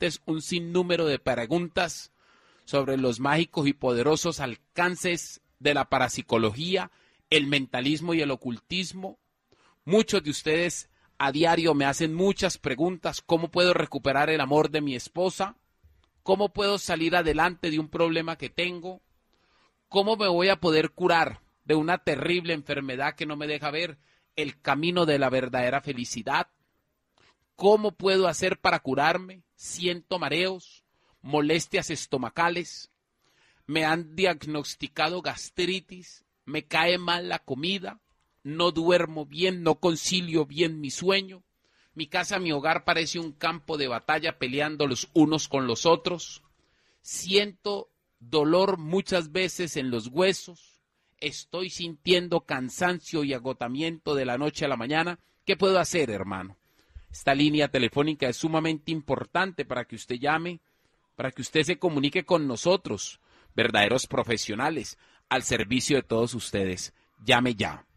oyentes un sinnúmero de preguntas sobre los mágicos y poderosos alcances de la parapsicología, el mentalismo y el ocultismo. Muchos de ustedes a diario me hacen muchas preguntas. ¿Cómo puedo recuperar el amor de mi esposa? ¿Cómo puedo salir adelante de un problema que tengo? ¿Cómo me voy a poder curar de una terrible enfermedad que no me deja ver el camino de la verdadera felicidad? ¿Cómo puedo hacer para curarme? Siento mareos, molestias estomacales, me han diagnosticado gastritis, me cae mal la comida, no duermo bien, no concilio bien mi sueño. Mi casa, mi hogar parece un campo de batalla peleando los unos con los otros. Siento dolor muchas veces en los huesos. Estoy sintiendo cansancio y agotamiento de la noche a la mañana. ¿Qué puedo hacer, hermano? Esta línea telefónica es sumamente importante para que usted llame, para que usted se comunique con nosotros, verdaderos profesionales, al servicio de todos ustedes. Llame ya.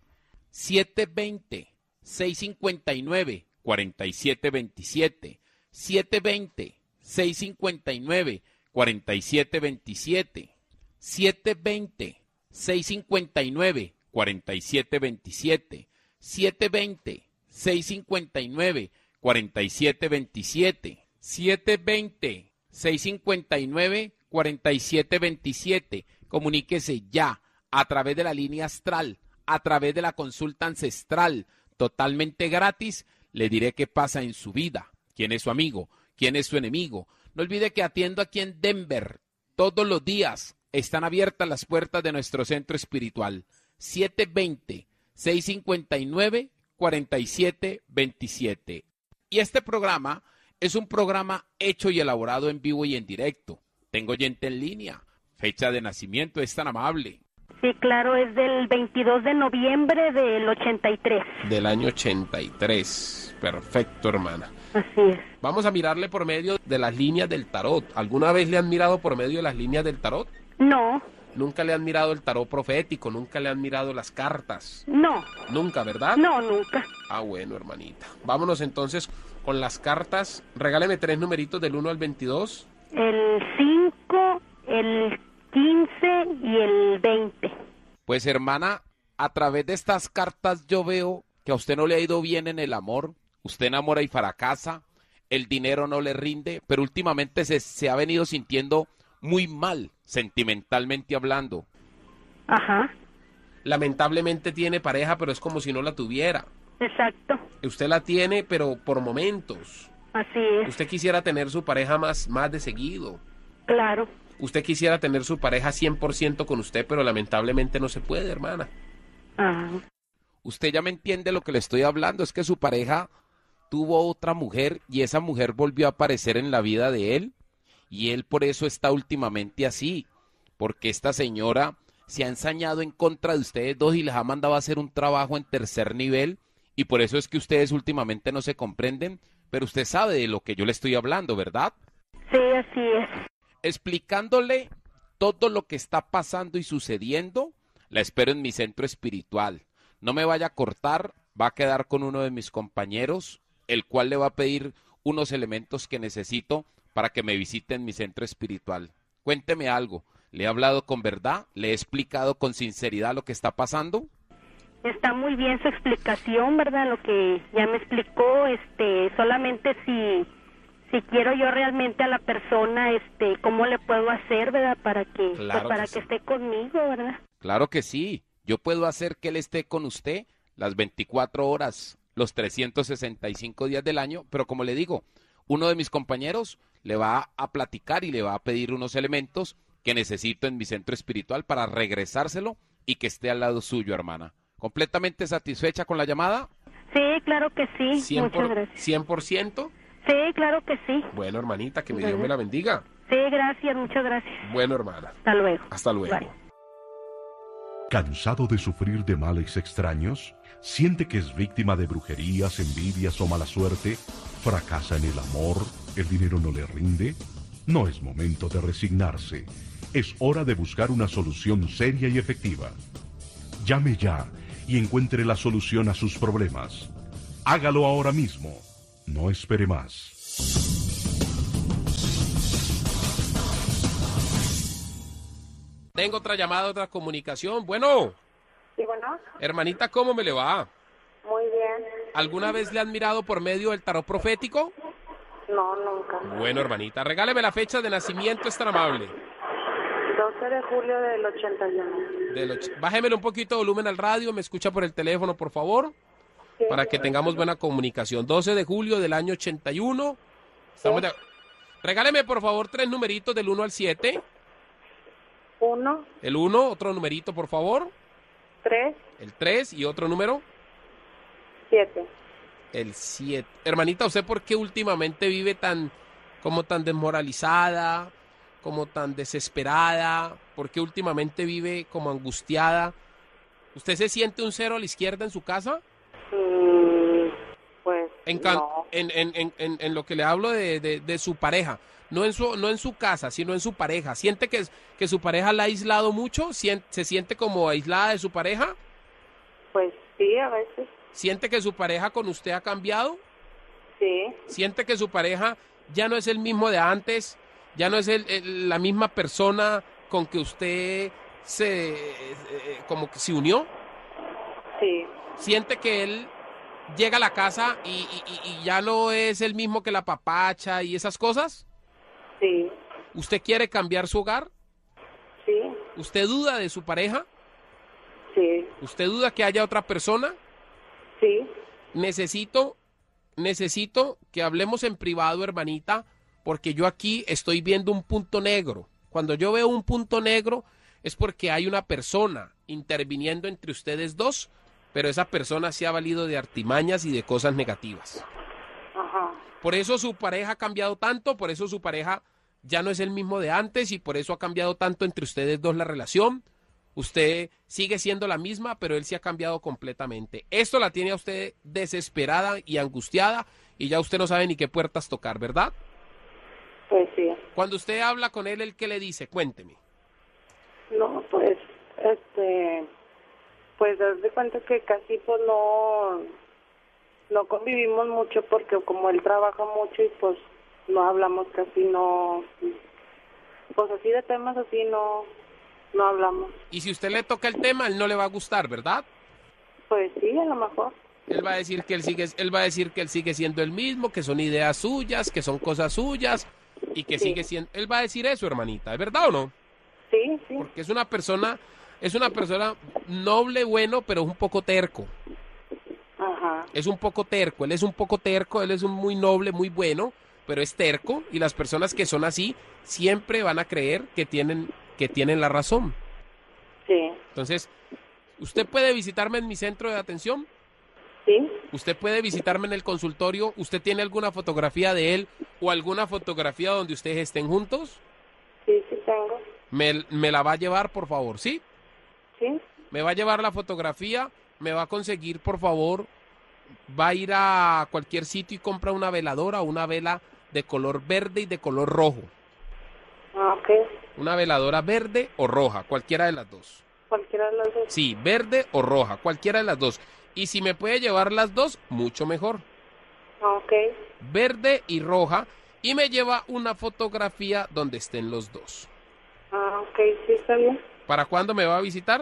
720-659-4727. 720-659-4727. 720-659-4727. 720-659-4727. 720-659-4727. Comuníquese ya a través de la línea astral, a través de la consulta ancestral, totalmente gratis. Le diré qué pasa en su vida, quién es su amigo, quién es su enemigo. No olvide que atiendo aquí en Denver todos los días. Están abiertas las puertas de nuestro centro espiritual. 720-659-4727. Y este programa es un programa hecho y elaborado en vivo y en directo. Tengo oyente en línea. Fecha de nacimiento, es tan amable. Sí, claro, es del 22 de noviembre del 83. Del año 83. Perfecto, hermana. Así es. Vamos a mirarle por medio de las líneas del tarot. ¿Alguna vez le han mirado por medio de las líneas del tarot? No. ¿Nunca le han mirado el tarot profético? ¿Nunca le han mirado las cartas? No. ¿Nunca, verdad? No, nunca. Ah, bueno, hermanita. Vámonos entonces con las cartas. Regáleme 3 numeritos del 1 al 22. El 5, el 15 y el 20. Pues, hermana, a través de estas cartas yo veo que a usted no le ha ido bien en el amor. Usted enamora y fracasa, el dinero no le rinde, pero últimamente se ha venido sintiendo muy mal, sentimentalmente hablando. Ajá. Lamentablemente tiene pareja, pero es como si no la tuviera. Exacto. Usted la tiene, pero por momentos. Así es. Usted quisiera tener su pareja más de seguido. Claro. Usted quisiera tener su pareja 100% con usted, pero lamentablemente no se puede, hermana. Ah. Usted ya me entiende lo que le estoy hablando, es que su pareja tuvo otra mujer y esa mujer volvió a aparecer en la vida de él y él por eso está últimamente así, porque esta señora se ha ensañado en contra de ustedes dos y les ha mandado a hacer un trabajo en tercer nivel y por eso es que ustedes últimamente no se comprenden, pero usted sabe de lo que yo le estoy hablando, ¿verdad? Sí, así es. Explicándole todo lo que está pasando y sucediendo, la espero en mi centro espiritual. No me vaya a cortar, va a quedar con uno de mis compañeros, el cual le va a pedir unos elementos que necesito para que me visite en mi centro espiritual. Cuénteme algo, ¿le he hablado con verdad? ¿Le he explicado con sinceridad lo que está pasando? Está muy bien su explicación, ¿verdad? Lo que ya me explicó, solamente si quiero yo realmente a la persona, ¿cómo le puedo hacer, verdad? Para que, Claro para que que sí. esté conmigo, ¿verdad? Claro que sí, yo puedo hacer que él esté con usted las 24 horas, los 365 días del año, pero como le digo, uno de mis compañeros le va a platicar y le va a pedir unos elementos que necesito en mi centro espiritual para regresárselo y que esté al lado suyo, hermana. ¿Completamente satisfecha con la llamada? Sí, claro que sí. Muchas gracias. ¿100%? Sí, claro que sí. Bueno, hermanita, que Dios me la bendiga. Sí, gracias, muchas gracias. Bueno, hermana. Hasta luego. Hasta luego. Bye. ¿Cansado de sufrir de males extraños? ¿Siente que es víctima de brujerías, envidias o mala suerte? ¿Fracasa en el amor? ¿El dinero no le rinde? No es momento de resignarse. Es hora de buscar una solución seria y efectiva. Llame ya y encuentre la solución a sus problemas. Hágalo ahora mismo. No espere más. Tengo otra llamada, otra comunicación. Bueno, Sí, bueno, hermanita, ¿cómo me le va? muy bien. ¿Alguna vez le han mirado por medio del tarot profético? No, nunca. Bueno, hermanita, regáleme la fecha de nacimiento, es tan amable. 12 de julio del 81. Bájemele un poquito de volumen al radio, me escucha por el teléfono, por favor, Sí. para que tengamos buena comunicación. 12 de julio del año 81. Estamos de... Regáleme, por favor, 3 numeritos del 1 al 7. 1, El 1, otro numerito, por favor. 3, El 3 y otro número. 7. El 7. Hermanita, ¿usted por qué últimamente vive tan desmoralizada, como tan desesperada? ¿Por qué últimamente vive como angustiada? ¿Usted se siente un 0 a la izquierda en su casa? Pues no. En lo que le hablo de su pareja. No en su casa, sino en su pareja. ¿Siente que su pareja la ha aislado mucho? ¿Se siente como aislada de su pareja? Pues sí, a veces. ¿Siente que su pareja con usted ha cambiado? Sí, ¿Siente que su pareja ya no es el mismo de antes? ¿Ya no es la misma persona con que usted como que se unió? sí, ¿Siente que él llega a la casa y ya no es el mismo que la papacha y esas cosas? sí, ¿Usted quiere cambiar su hogar? sí, ¿Usted duda de su pareja? sí, ¿Usted duda que haya otra persona? sí. Necesito que hablemos en privado, hermanita, porque yo aquí estoy viendo un punto negro. Cuando yo veo un punto negro es porque hay una persona interviniendo entre ustedes dos, pero esa persona se ha valido de artimañas y de cosas negativas. Ajá. Por eso su pareja ha cambiado tanto, por eso su pareja ya no es el mismo de antes y por eso ha cambiado tanto entre ustedes dos la relación. Usted sigue siendo la misma, pero él sí ha cambiado completamente. Esto la tiene a usted desesperada y angustiada y ya usted no sabe ni qué puertas tocar, ¿verdad? Pues sí. Cuando usted habla con él, ¿el qué le dice? Cuénteme. No, pues, pues haz de cuenta que casi pues no convivimos mucho porque como él trabaja mucho y pues no hablamos casi, no, pues así de temas así no hablamos. Y si usted le toca el tema, él no le va a gustar, ¿verdad? Pues sí, a lo mejor. Él va a decir que él sigue siendo el mismo, que son ideas suyas, que son cosas suyas y que Sí. sigue siendo. Él va a decir eso, hermanita, ¿es verdad o no? Sí, sí, Porque es una persona noble, bueno, pero es un poco terco. ajá, Es un poco terco, él es un poco terco, él es un muy noble, muy bueno, pero es terco y las personas que son así siempre van a creer que tienen la razón. sí, Entonces, usted puede visitarme en mi centro de atención, sí, usted puede visitarme en el consultorio, usted tiene alguna fotografía de él o alguna fotografía donde ustedes estén juntos, sí tengo, me la va a llevar, por favor, ¿sí? sí, Me va a llevar la fotografía, me va a conseguir, por favor, va a ir a cualquier sitio y compra una veladora o una vela de color verde y de color rojo. ok, Una veladora verde o roja, cualquiera de las dos. cualquiera de los dos, Sí, verde o roja, cualquiera de las dos. Y si me puede llevar las dos, mucho mejor. ok, Verde y roja. Y me lleva una fotografía donde estén los dos. ok, sí está bien. ¿Para cuándo me va a visitar?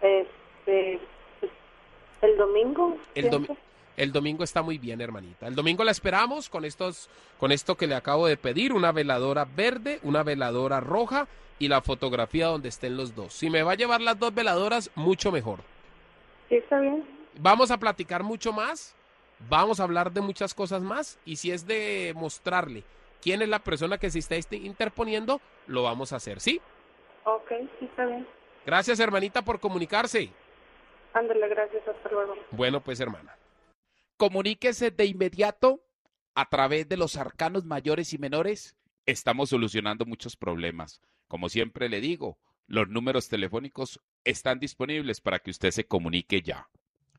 El domingo. pienso. El domingo está muy bien, hermanita. El domingo la esperamos con esto que le acabo de pedir, una veladora verde, una veladora roja y la fotografía donde estén los dos. Si me va a llevar las dos veladoras, mucho mejor. Sí está bien. Vamos a platicar mucho más, vamos a hablar de muchas cosas más y si es de mostrarle quién es la persona que se está interponiendo, lo vamos a hacer, ¿sí? Ok, sí está bien. Gracias, hermanita, por comunicarse. Ándale, gracias, hasta luego. Bueno, pues, hermana. Comuníquese de inmediato a través de los arcanos mayores y menores. Estamos solucionando muchos problemas. Como siempre le digo, los números telefónicos están disponibles para que usted se comunique ya.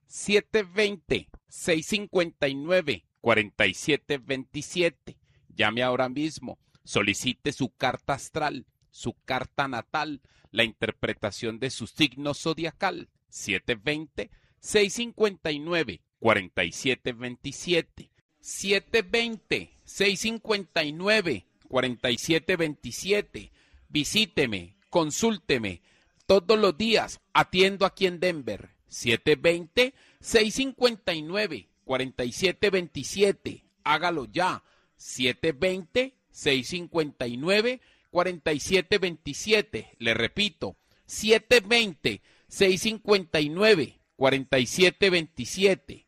720-659-4727. Llame ahora mismo. Solicite su carta astral, su carta natal, la interpretación de su signo zodiacal. 720-659-4727. 720-659-4727. Visíteme, consúlteme, Todos los días atiendo aquí en Denver. 720-659-4727. Hágalo ya. 720-659-4727. Le repito, 720-659-4727.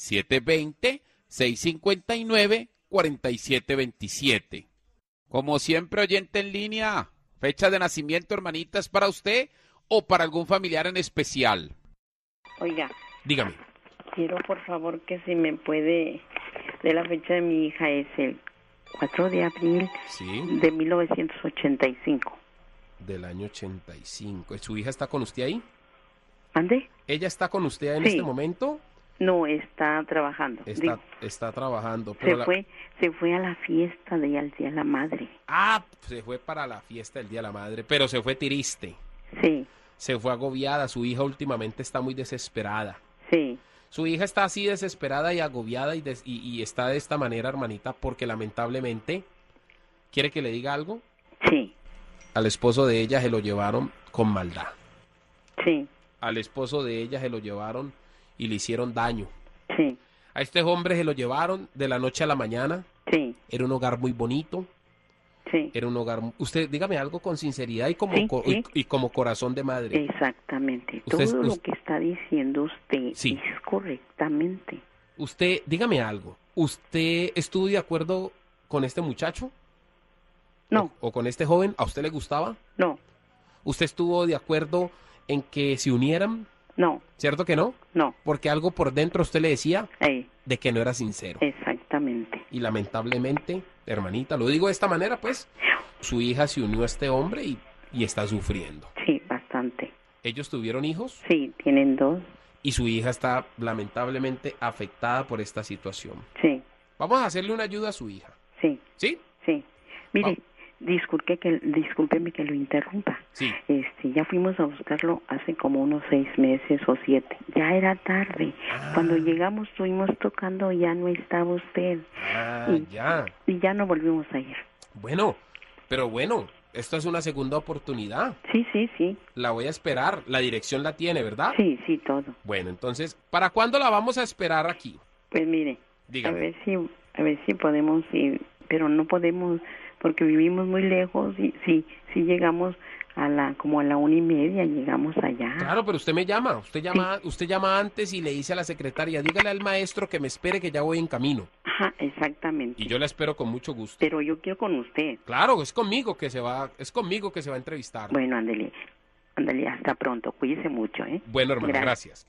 720-659-4727. Como siempre, oyente en línea, fecha de nacimiento, hermanita, ¿es para usted o para algún familiar en especial? Oiga, Dígame. quiero por favor que si me puede, de la fecha de mi hija es el 4 de abril Sí, de 1985. del año 85. ¿Su hija está con usted ahí? ¿Mande? ¿Ella está con usted en Sí. este momento? No, está trabajando. Digo, Está trabajando. Pero se fue a la fiesta de al Día de la Madre. se fue para la fiesta del Día de la Madre, pero se fue triste. Sí, Se fue agobiada. Su hija últimamente está muy desesperada. sí, Su hija está así desesperada y agobiada y está de esta manera, hermanita, porque lamentablemente, ¿quiere que le diga algo? sí, Al esposo de ella se lo llevaron con maldad. sí, Al esposo de ella se lo llevaron y le hicieron daño. sí, A este hombre se lo llevaron de la noche a la mañana. sí, Era un hogar muy bonito. sí. Era un hogar... Usted, dígame algo con sinceridad y como, Sí, sí. y como corazón de madre. Exactamente. Usted- Todo lo us- que está diciendo usted Sí. es correctamente. Usted, dígame algo. ¿Usted estuvo de acuerdo con este muchacho? No, ¿O con este joven? ¿A usted le gustaba? no, ¿Usted estuvo de acuerdo en que se unieran? no, ¿Cierto que no? no. Porque algo por dentro usted le decía de que no era sincero. Exactamente. Y lamentablemente, hermanita, lo digo de esta manera, pues, su hija se unió a este hombre y está sufriendo. Sí, bastante. Ellos tuvieron hijos Sí, tienen 2. y su hija está lamentablemente afectada por esta situación. Sí, Vamos a hacerle una ayuda a su hija. sí, ¿Sí? sí. Mire, Ah. discúlpeme que lo interrumpa. Sí. Ya fuimos a buscarlo hace como unos 6 meses o 7. Ya era tarde. Cuando llegamos estuvimos tocando, ya no estaba usted. Ya. Y ya no volvimos a ir. Bueno, pero bueno, esto es una segunda oportunidad. Sí, sí, sí. La voy a esperar. La dirección la tiene, ¿verdad? Sí, sí, todo. Bueno, entonces, ¿para cuándo la vamos a esperar aquí? Pues mire, Dígame. a ver si podemos ir, pero no podemos porque vivimos muy lejos y si llegamos como a la 1:30 llegamos allá. Claro, pero usted me llama. Usted llama antes y le dice a la secretaria, dígale al maestro que me espere que ya voy en camino. Ajá, exactamente. Y yo la espero con mucho gusto. Pero yo quiero con usted. Claro, es conmigo que se va a entrevistar. Bueno, ándele, hasta pronto. Cuídese mucho, ¿eh? Bueno, hermano, gracias.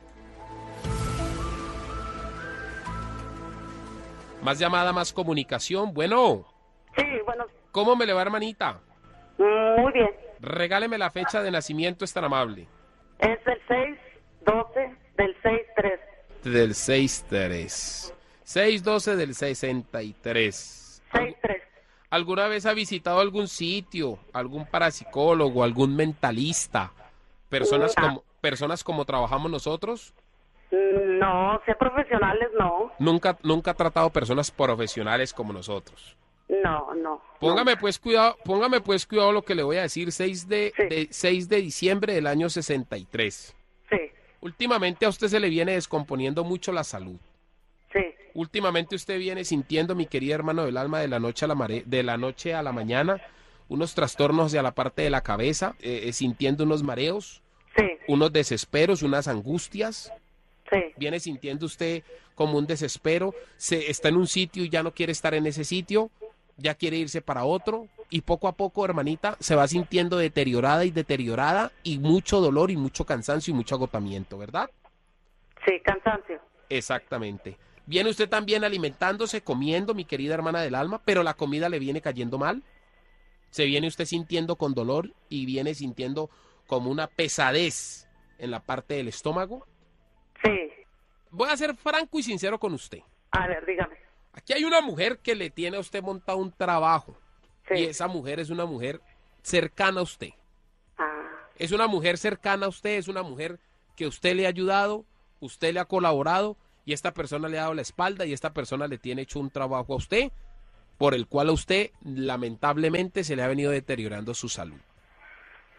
Más llamada, más comunicación. Bueno, Sí, bueno, ¿cómo me le va, hermanita? muy bien. Regáleme la fecha de nacimiento, es tan amable. Es del 6-12 del 6-3. Del 6-3. 6-12 del 63. 6-3. ¿Alguna vez ha visitado algún sitio, algún parapsicólogo, algún mentalista? Personas como trabajamos nosotros. No, ser profesionales no. Nunca ha tratado personas profesionales como nosotros. No. Póngame pues cuidado lo que le voy a decir. 6 de diciembre del año 63. Sí, Últimamente a usted se le viene descomponiendo mucho la salud. sí. Últimamente usted viene sintiendo, mi querido hermano del alma, de la noche a la mañana, unos trastornos hacia la parte de la cabeza, sintiendo unos mareos, Sí, unos desesperos, unas angustias. sí. Viene sintiendo usted como un desespero, está en un sitio y ya no quiere estar en ese sitio, ya quiere irse para otro, y poco a poco, hermanita, se va sintiendo deteriorada y mucho dolor y mucho cansancio y mucho agotamiento, ¿verdad? Sí, cansancio. Exactamente. Viene usted también alimentándose, comiendo, mi querida hermana del alma, pero la comida le viene cayendo mal. Se viene usted sintiendo con dolor y viene sintiendo como una pesadez en la parte del estómago. Sí. Voy a ser franco y sincero con usted. A ver, dígame. Aquí hay una mujer que le tiene a usted montado un trabajo. Sí. Y esa mujer es una mujer cercana a usted. Ah, Es una mujer cercana a usted, es una mujer que usted le ha ayudado, usted le ha colaborado y esta persona le ha dado la espalda y esta persona le tiene hecho un trabajo a usted por el cual a usted lamentablemente se le ha venido deteriorando su salud.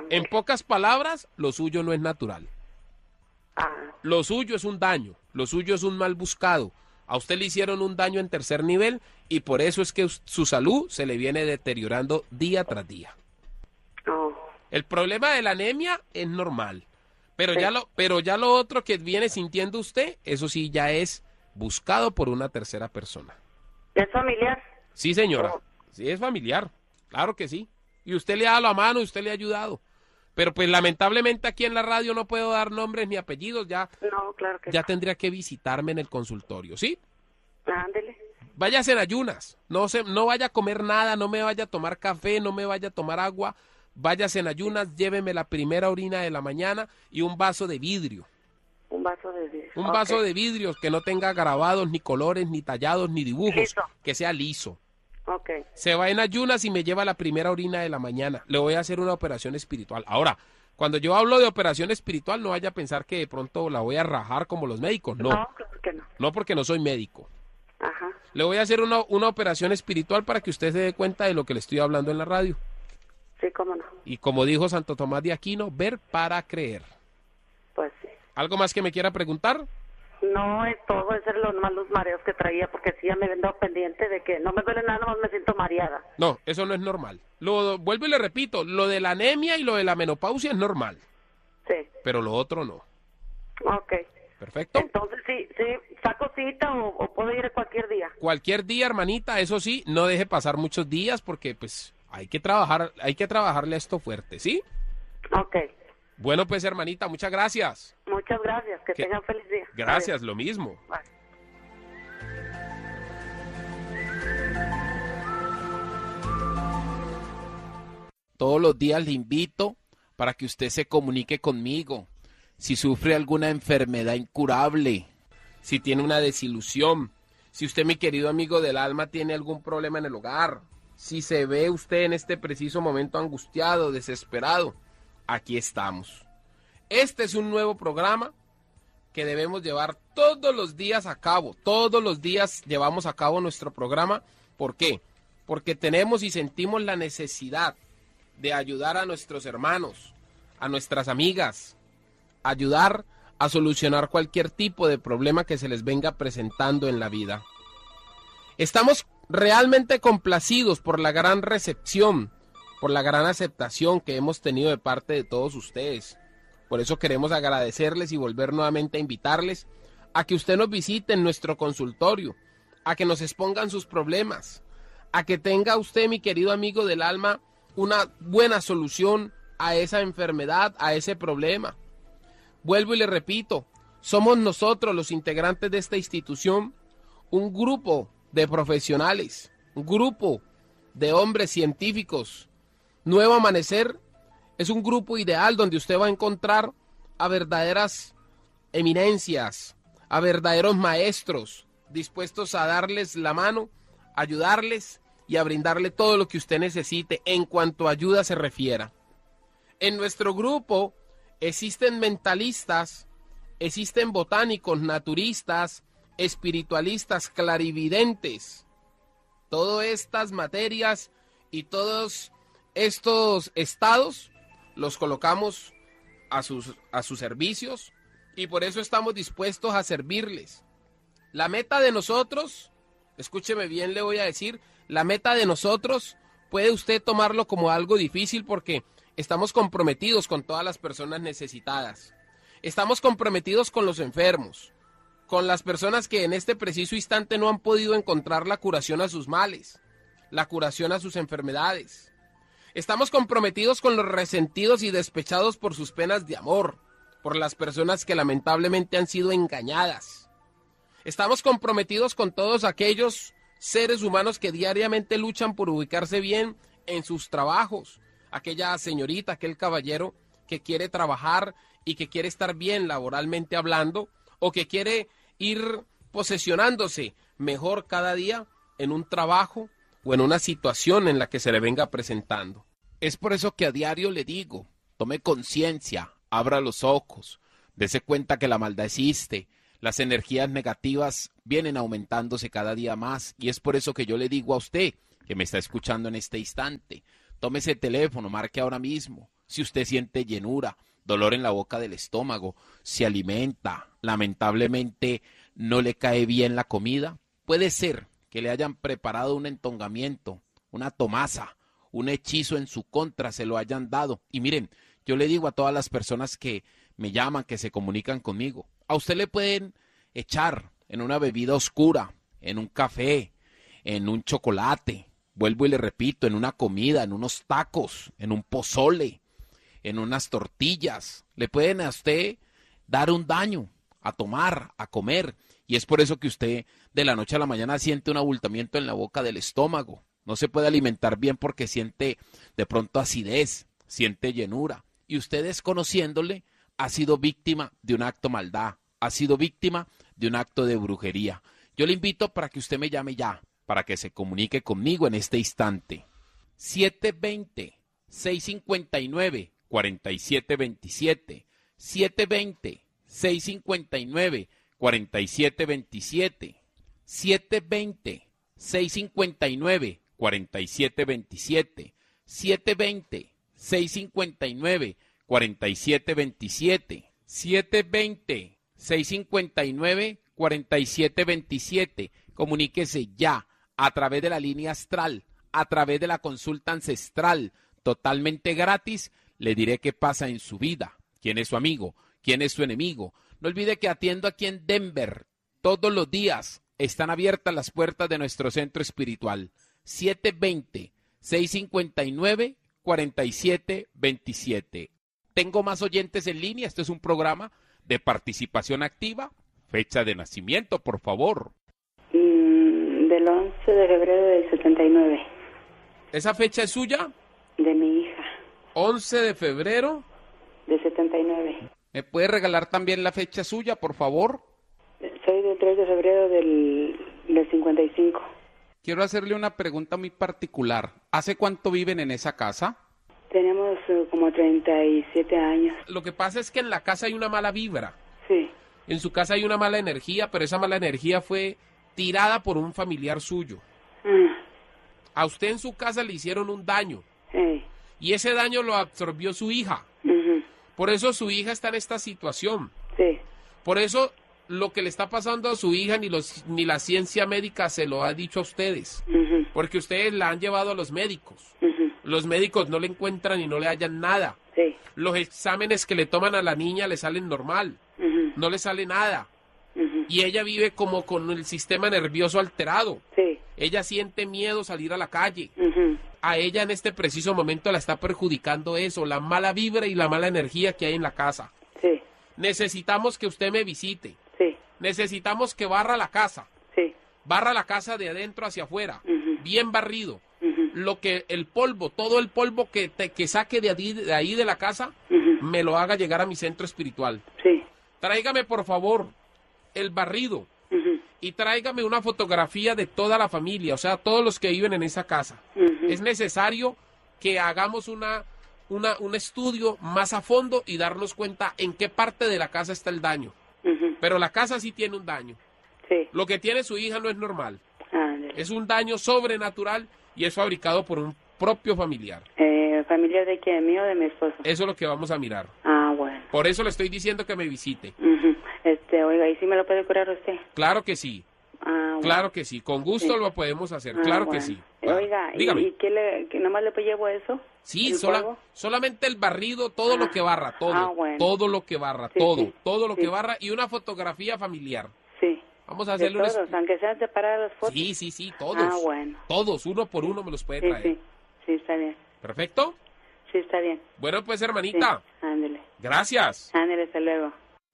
En pocas palabras, lo suyo no es natural. Lo suyo es un daño, lo suyo es un mal buscado. A usted le hicieron un daño en tercer nivel y por eso es que su salud se le viene deteriorando día tras día. El problema de la anemia es normal, pero ya lo otro que viene sintiendo usted, eso sí ya es buscado por una tercera persona. ¿Es familiar? Sí, señora, sí es familiar, claro que sí. Y usted le ha dado la mano, usted le ha ayudado. Pero pues lamentablemente aquí en la radio no puedo dar nombres ni apellidos, ya, No, claro que ya tendría que visitarme en el consultorio, ¿sí? Ándele. Váyase en ayunas, no vaya a comer nada, no me vaya a tomar café, no me vaya a tomar agua, váyase en ayunas, lléveme la primera orina de la mañana y un vaso de vidrio. Un vaso de vidrio. Un vaso de vidrio que no tenga grabados, ni colores, ni tallados, ni dibujos, Liso. que sea liso. Ok. Se va en ayunas y me lleva la primera orina de la mañana. Le voy a hacer una operación espiritual. Ahora, cuando yo hablo de operación espiritual, no vaya a pensar que de pronto la voy a rajar como los médicos. No, claro que no. no porque no soy médico. Ajá. Le voy a hacer una operación espiritual para que usted se dé cuenta de lo que le estoy hablando en la radio. Sí, cómo no. Y como dijo Santo Tomás de Aquino, ver para creer. Pues sí. ¿Algo más que me quiera preguntar? No es todo, es los malos mareos que traía, porque sí ya me he andado pendiente de que no me duele nada, nomás me siento mareada. No, eso no es normal. Vuelvo y le repito, lo de la anemia y lo de la menopausia es normal, Sí. pero lo otro no. Ok. ¿Perfecto? Entonces sí, saco cita o puedo ir cualquier día. Cualquier día, hermanita, eso sí, no deje pasar muchos días porque pues hay que trabajarle a esto fuerte, ¿sí? Ok. Bueno, pues hermanita, muchas gracias. Muchas gracias, que tengan feliz día. Gracias, Adiós. lo mismo. Bye. Todos los días le invito para que usted se comunique conmigo. Si sufre alguna enfermedad incurable, Si tiene una desilusión, si usted, mi querido amigo del alma, tiene algún problema en el hogar, si se ve usted en este preciso momento angustiado, desesperado, aquí estamos. Este es un nuevo programa que debemos llevar todos los días a cabo. Todos los días llevamos a cabo nuestro programa. ¿Por qué? Porque tenemos y sentimos la necesidad de ayudar a nuestros hermanos, a nuestras amigas, ayudar a solucionar cualquier tipo de problema que se les venga presentando en la vida. Estamos realmente complacidos por la gran recepción, por la gran aceptación que hemos tenido de parte de todos ustedes. Por eso queremos agradecerles y volver nuevamente a invitarles a que usted nos visite en nuestro consultorio, a que nos expongan sus problemas, a que tenga usted, mi querido amigo del alma, una buena solución a esa enfermedad, a ese problema. Vuelvo y le repito, somos nosotros los integrantes de esta institución, un grupo de profesionales, un grupo de hombres científicos. Nuevo Amanecer es un grupo ideal donde usted va a encontrar a verdaderas eminencias, a verdaderos maestros, dispuestos a darles la mano, ayudarles y a brindarle todo lo que usted necesite en cuanto a ayuda se refiera. En nuestro grupo existen mentalistas, existen botánicos, naturistas, espiritualistas, clarividentes. Todas estas materias y todos estos estados los colocamos a sus servicios y por eso estamos dispuestos a servirles. La meta de nosotros, escúcheme bien, le voy a decir, la meta de nosotros puede usted tomarlo como algo difícil porque estamos comprometidos con todas las personas necesitadas. Estamos comprometidos con los enfermos, con las personas que en este preciso instante no han podido encontrar la curación a sus males, la curación a sus enfermedades. Estamos comprometidos con los resentidos y despechados por sus penas de amor, por las personas que lamentablemente han sido engañadas. Estamos comprometidos con todos aquellos seres humanos que diariamente luchan por ubicarse bien en sus trabajos, aquella señorita, aquel caballero que quiere trabajar y que quiere estar bien laboralmente hablando o que quiere ir posesionándose mejor cada día en un trabajo o en una situación en la que se le venga presentando. Es por eso que a diario le digo, tome conciencia, abra los ojos, dése cuenta que la maldad existe, las energías negativas vienen aumentándose cada día más y es por eso que yo le digo a usted que me está escuchando en este instante, tome ese teléfono, marque ahora mismo, si usted siente llenura, dolor en la boca del estómago, se alimenta, lamentablemente no le cae bien la comida, puede ser que le hayan preparado un entongamiento, una tomasa, un hechizo en su contra, se lo hayan dado. Y miren, yo le digo a todas las personas que me llaman, que se comunican conmigo, a usted le pueden echar en una bebida oscura, en un café, en un chocolate, vuelvo y le repito, en una comida, en unos tacos, en un pozole, en unas tortillas, le pueden a usted dar un daño, a tomar, a comer, y es por eso que usted de la noche a la mañana siente un abultamiento en la boca del estómago, no se puede alimentar bien porque siente de pronto acidez, siente llenura, y usted desconociéndole ha sido víctima de un acto maldad, ha sido víctima de un acto de brujería. Yo le invito para que usted me llame ya, para que se comunique conmigo en este instante. 720-659-4727. 720-659-4727. 720-659-4727. 720-659-4727. 720-659-4727. Comuníquese ya a través de la línea astral, a través de la consulta ancestral, totalmente gratis. Le diré qué pasa en su vida, quién es su amigo, quién es su enemigo. No olvide que atiendo aquí en Denver. Todos los días están abiertas las puertas de nuestro centro espiritual. 720-659-4727. Tengo más oyentes en línea. Este es un programa de participación activa. Fecha de nacimiento, por favor. Del 11 de febrero del 79. ¿Esa fecha es suya? De mi hija. 11 de febrero. De 79. ¿Me puede regalar también la fecha suya, por favor? Soy del 3 de febrero del 55. Quiero hacerle una pregunta muy particular. ¿Hace cuánto viven en esa casa? Tenemos como 37 años. Lo que pasa es que en la casa hay una mala vibra. Sí. En su casa hay una mala energía, pero esa mala energía fue tirada por un familiar suyo. A usted en su casa le hicieron un daño. Sí. Y ese daño lo absorbió su hija. Por eso su hija está en esta situación. Sí. Por eso lo que le está pasando a su hija ni la ciencia médica se lo ha dicho a ustedes. Porque ustedes la han llevado a los médicos. Los médicos no le encuentran y no le hallan nada. Sí. Los exámenes que le toman a la niña le salen normal. No le sale nada. Y ella vive como con el sistema nervioso alterado. Sí. Ella siente miedo salir a la calle. A ella en este preciso momento la está perjudicando eso, la mala vibra y la mala energía que hay en la casa. Sí. Necesitamos que usted me visite. Sí. Necesitamos que barra la casa. Sí. Barra la casa de adentro hacia afuera. Bien barrido. Lo que el polvo, todo el polvo que saque de ahí de la casa, me lo haga llegar a mi centro espiritual. Sí. Tráigame por favor el barrido y tráigame una fotografía de toda la familia, o sea, todos los que viven en esa casa. Es necesario que hagamos un estudio más a fondo y darnos cuenta en qué parte de la casa está el daño. Pero la casa sí tiene un daño. Sí. Lo que tiene su hija no es normal. Ándale. Es un daño sobrenatural y es fabricado por un propio familiar. ¿Familiar de quién? ¿Mío o de mi esposo? Eso es lo que vamos a mirar. Ah, bueno. Por eso le estoy diciendo que me visite. Oiga, ¿y si me lo puede curar usted? Claro que sí. Ah, bueno. Claro que sí. Con gusto Sí. lo podemos hacer. Ah, Claro bueno. que sí. Oiga, Dígame. ¿y que nomás le llevo eso? Sí, ¿El polvo? solamente el barrido, todo lo que barra, todo. Ah, bueno. Todo lo que barra, Sí, todo. sí. Todo lo Sí. que barra y una fotografía familiar. Sí. Vamos a De hacerle un... todos, aunque sean separadas las fotos. Sí, todos. Ah, bueno. Todos, uno por uno me los puede Sí, traer. sí. Sí, está bien. ¿Perfecto? Sí, está bien. Bueno, pues Sí. hermanita, Ándele. gracias. Ándele, hasta luego.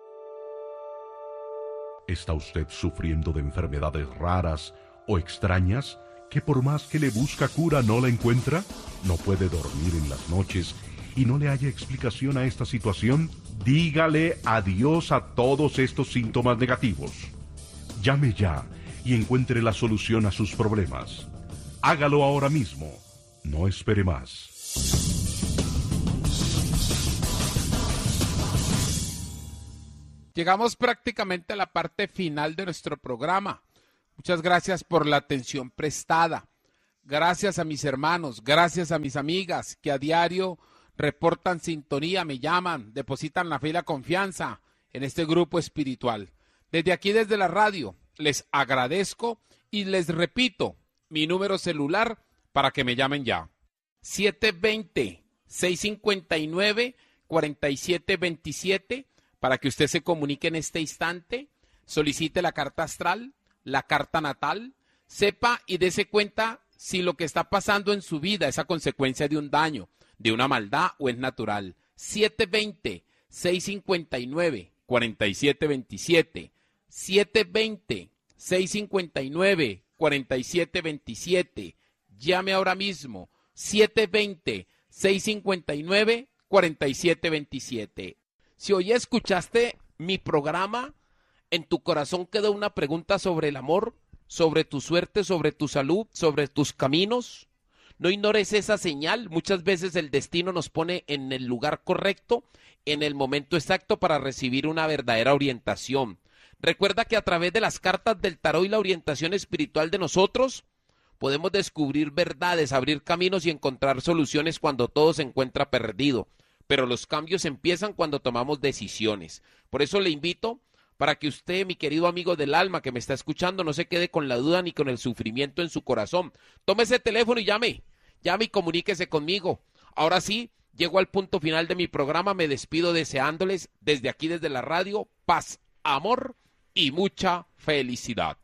¿Está usted sufriendo de enfermedades raras o extrañas que por más que le busca cura no la encuentra? ¿No puede dormir en las noches y no le haya explicación a esta situación? Dígale adiós a todos estos síntomas negativos. Llame ya y encuentre la solución a sus problemas. Hágalo ahora mismo. No espere más. Llegamos prácticamente a la parte final de nuestro programa. Muchas gracias por la atención prestada. Gracias a mis hermanos, gracias a mis amigas que a diario reportan sintonía, me llaman, depositan la fe y la confianza en este grupo espiritual. Desde aquí, desde la radio, les agradezco y les repito mi número celular para que me llamen ya. 720-659-4727 para que usted se comunique en este instante, solicite la carta astral, la carta natal, sepa y dése cuenta si lo que está pasando en su vida es a consecuencia de un daño, de una maldad o es natural. 720-659-4727. 720-659-4727. Llame ahora mismo. 720-659-4727. Si hoy escuchaste mi programa, en tu corazón quedó una pregunta sobre el amor, sobre tu suerte, sobre tu salud, sobre tus caminos. No ignores esa señal. Muchas veces el destino nos pone en el lugar correcto, en el momento exacto para recibir una verdadera orientación. Recuerda que a través de las cartas del tarot y la orientación espiritual de nosotros, podemos descubrir verdades, abrir caminos y encontrar soluciones cuando todo se encuentra perdido. Pero los cambios empiezan cuando tomamos decisiones. Por eso le invito para que usted, mi querido amigo del alma que me está escuchando, no se quede con la duda ni con el sufrimiento en su corazón. Tome ese teléfono y llame y comuníquese conmigo. Ahora sí, llego al punto final de mi programa. Me despido deseándoles desde aquí, desde la radio, paz, amor y mucha felicidad.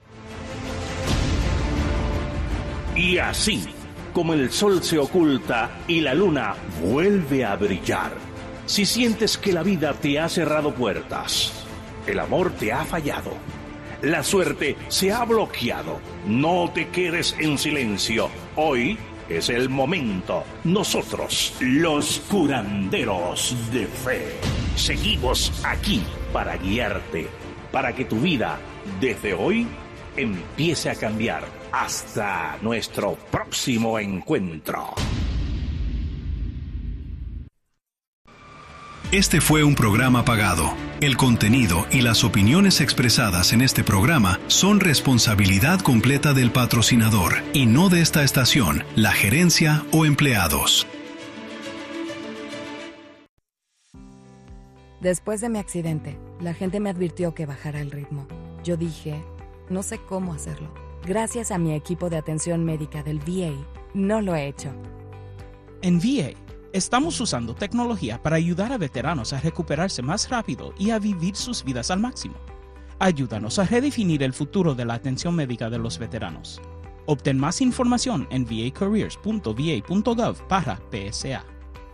Y así, como el sol se oculta y la luna vuelve a brillar, si sientes que la vida te ha cerrado puertas, el amor te ha fallado, la suerte se ha bloqueado, no te quedes en silencio. Hoy es el momento. Nosotros, los curanderos de fe, seguimos aquí para guiarte, para que tu vida, desde hoy, empiece a cambiar. Hasta nuestro próximo encuentro. Este fue un programa pagado. El contenido y las opiniones expresadas en este programa son responsabilidad completa del patrocinador y no de esta estación, la gerencia o empleados. Después de mi accidente, la gente me advirtió que bajara el ritmo. Yo dije, no sé cómo hacerlo. Gracias a mi equipo de atención médica del VA, no lo he hecho. En VA, estamos usando tecnología para ayudar a veteranos a recuperarse más rápido y a vivir sus vidas al máximo. Ayúdanos a redefinir el futuro de la atención médica de los veteranos. Obtén más información en vacareers.va.gov/PSA.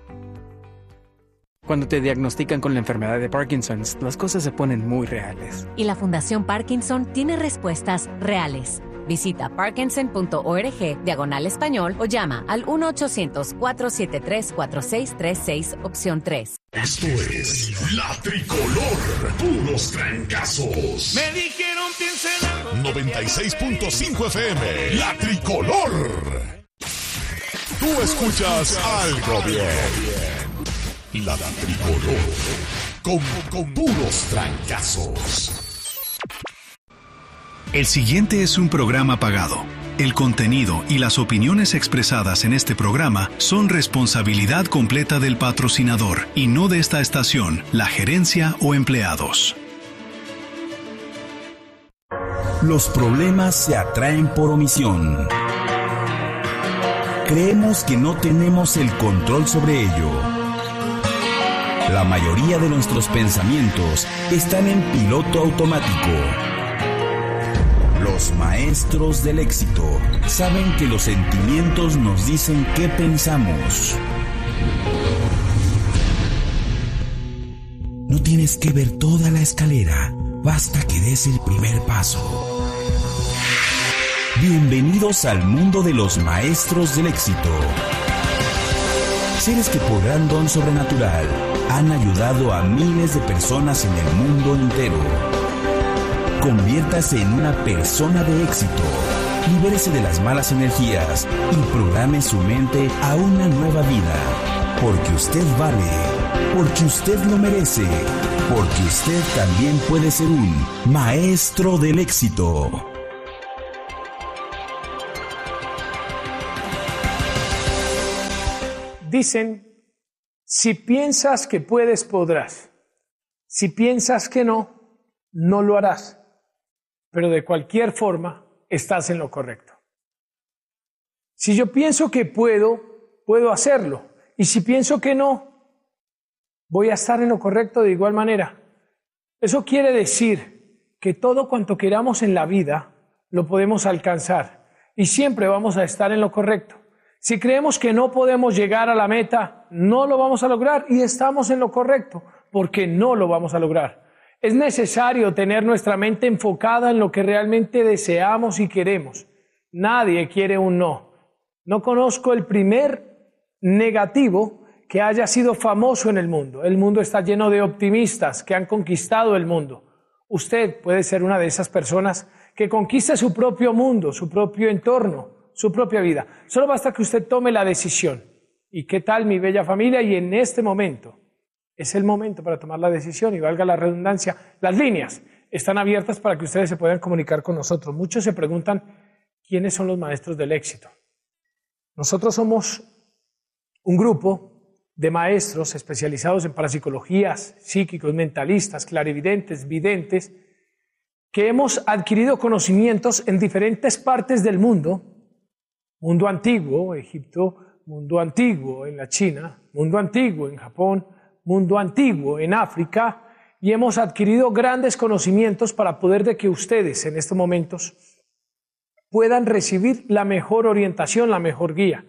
Cuando te diagnostican con la enfermedad de Parkinson, las cosas se ponen muy reales. Y la Fundación Parkinson tiene respuestas reales. Visita parkinson.org/español o llama al 1-800-473-4636, opción 3. Esto es La Tricolor, puros trancazos. Me dijeron piénselo. 96.5 FM, La Tricolor. Tú escuchas algo bien. La Tricolor, con puros trancazos. El siguiente es un programa pagado. El contenido y las opiniones expresadas en este programa son responsabilidad completa del patrocinador y no de esta estación, la gerencia o empleados. Los problemas se atraen por omisión. Creemos que no tenemos el control sobre ello. La mayoría de nuestros pensamientos están en piloto automático. Los maestros del éxito saben que los sentimientos nos dicen qué pensamos. No tienes que ver toda la escalera, basta que des el primer paso. Bienvenidos al mundo de los maestros del éxito. Seres que por gran don sobrenatural han ayudado a miles de personas en el mundo entero. Conviértase en una persona de éxito. Libérese de las malas energías y programe su mente a una nueva vida. Porque usted vale, porque usted lo merece, porque usted también puede ser un maestro del éxito. Dicen Si piensas que puedes, podrás. Si piensas que no, no lo harás. Pero de cualquier forma, estás en lo correcto. Si yo pienso que puedo hacerlo. Y si pienso que no, voy a estar en lo correcto de igual manera. Eso quiere decir que todo cuanto queramos en la vida, lo podemos alcanzar. Y siempre vamos a estar en lo correcto. Si creemos que no podemos llegar a la meta, no lo vamos a lograr y estamos en lo correcto, porque no lo vamos a lograr. Es necesario tener nuestra mente enfocada en lo que realmente deseamos y queremos. Nadie quiere un no. No conozco el primer negativo que haya sido famoso en el mundo. El mundo está lleno de optimistas que han conquistado el mundo. Usted puede ser una de esas personas que conquiste su propio mundo, su propio entorno, su propia vida. Solo basta que usted tome la decisión. ¿Y qué tal, mi bella familia? Y en este momento es el momento para tomar la decisión, y valga la redundancia, las líneas están abiertas para que ustedes se puedan comunicar con nosotros. Muchos se preguntan, ¿quiénes son los maestros del éxito? Nosotros somos un grupo de maestros especializados en parapsicologías, psíquicos, mentalistas, clarividentes, videntes, que hemos adquirido conocimientos en diferentes partes del mundo, mundo antiguo, Egipto, mundo antiguo en la China, mundo antiguo en Japón, mundo antiguo en África, y hemos adquirido grandes conocimientos para poder de que ustedes en estos momentos puedan recibir la mejor orientación, la mejor guía.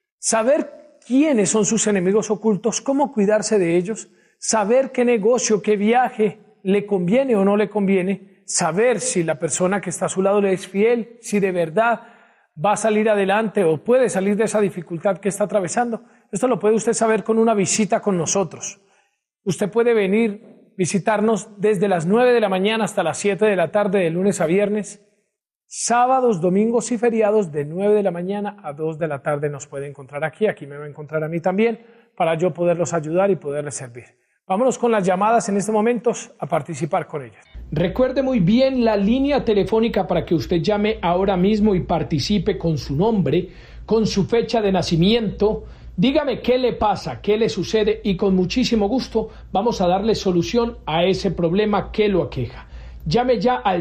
Saber quiénes son sus enemigos ocultos, cómo cuidarse de ellos, saber qué negocio, qué viaje le conviene o no le conviene, saber si la persona que está a su lado le es fiel, si de verdad va a salir adelante o puede salir de esa dificultad que está atravesando. Esto lo puede usted saber con una visita con nosotros. Usted puede venir, visitarnos desde las 9 de la mañana hasta las 7 de la tarde, de lunes a viernes. Sábados, domingos y feriados de 9 de la mañana a 2 de la tarde nos puede encontrar aquí. Aquí me va a encontrar a mí también para yo poderlos ayudar y poderles servir. Vámonos con las llamadas en estos momentos a participar con ellas. Recuerde muy bien la línea telefónica para que usted llame ahora mismo y participe con su nombre, con su fecha de nacimiento. Dígame qué le pasa, qué le sucede y con muchísimo gusto vamos a darle solución a ese problema que lo aqueja. Llame ya al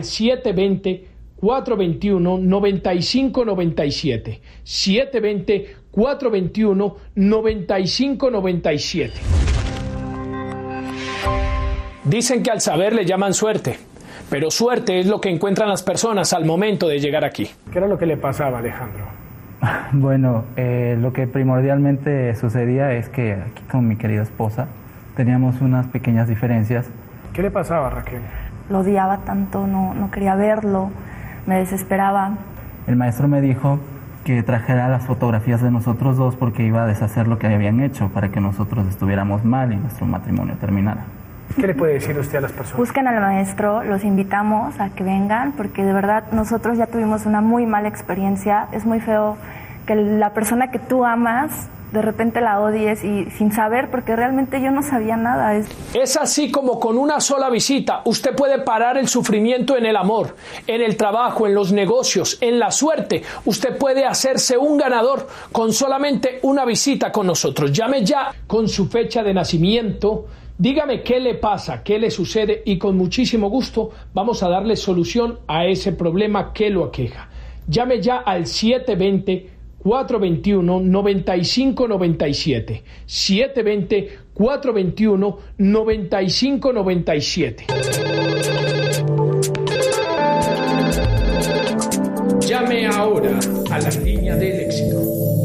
720-421-9597. 720-421-9597. Dicen que al saber le llaman suerte, pero suerte es lo que encuentran las personas al momento de llegar aquí. ¿Qué era lo que le pasaba, Alejandro? Bueno, lo que primordialmente sucedía es que aquí con mi querida esposa teníamos unas pequeñas diferencias. ¿Qué le pasaba, Raquel? Lo odiaba tanto, no quería verlo, me desesperaba. El maestro me dijo que trajera las fotografías de nosotros dos porque iba a deshacer lo que habían hecho para que nosotros estuviéramos mal y nuestro matrimonio terminara. ¿Qué le puede decir usted a las personas? Busquen al maestro, los invitamos a que vengan, porque de verdad nosotros ya tuvimos una muy mala experiencia. Es muy feo que la persona que tú amas de repente la odies y sin saber, porque realmente yo no sabía nada. Es así como con una sola visita usted puede parar el sufrimiento en el amor, en el trabajo, en los negocios, en la suerte. Usted puede hacerse un ganador con solamente una visita con nosotros. Llame ya con su fecha de nacimiento. Dígame qué le pasa, qué le sucede y con muchísimo gusto vamos a darle solución a ese problema que lo aqueja. Llame ya al 720-421-9597. 720-421-9597. Llame ahora a la línea del éxito.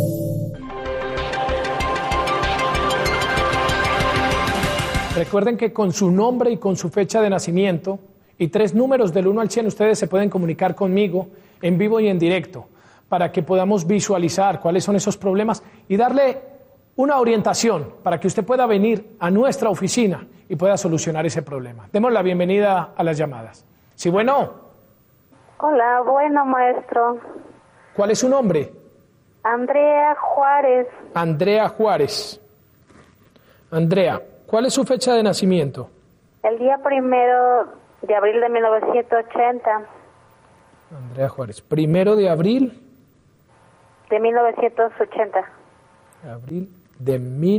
Recuerden que con su nombre y con su fecha de nacimiento y 3 números del 1 al 100 ustedes se pueden comunicar conmigo en vivo y en directo para que podamos visualizar cuáles son esos problemas y darle una orientación para que usted pueda venir a nuestra oficina y pueda solucionar ese problema. Demos la bienvenida a las llamadas. Sí, bueno. Hola, bueno, maestro. ¿Cuál es su nombre? Andrea Juárez. Andrea Juárez. Andrea, ¿cuál es su fecha de nacimiento? El día 1 de abril de 1980. Andrea Juárez, 1 de abril. De 1980. Abril de